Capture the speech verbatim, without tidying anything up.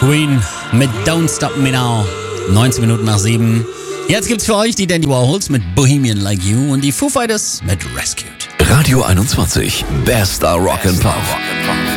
Queen mit Don't Stop Me Now. neunzehn Minuten nach sieben. Jetzt gibt's für euch die Dandy Warhols mit Bohemian Like You und die Foo Fighters mit Rescued. Radio einundzwanzig, bester Rock and Pop.